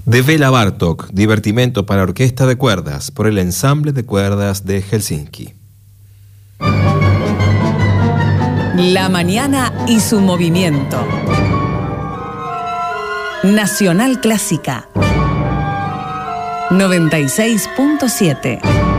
De Bela Bartók, divertimento para orquesta de cuerdas, por el Ensamble de Cuerdas de Helsinki. La mañana y su movimiento. Nacional Clásica 96.7.